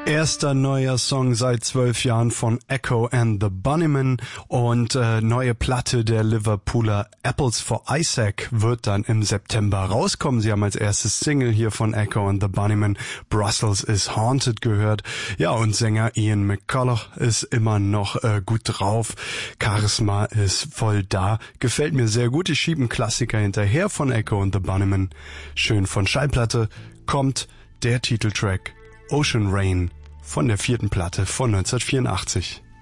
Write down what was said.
Erster neuer Song seit 12 Jahren von Echo and the Bunnymen und neue Platte der Liverpooler Apples for Isaac wird dann im September rauskommen. Sie haben als erstes Single hier von Echo and the Bunnymen Brussels is Haunted gehört. Ja, und Sänger Ian McCulloch ist immer noch gut drauf. Charisma ist voll da. Gefällt mir sehr gut. Ich schiebe einen Klassiker hinterher von Echo and the Bunnymen. Schön von Schallplatte kommt der Titeltrack Ocean Rain von der 4. Platte von 1984.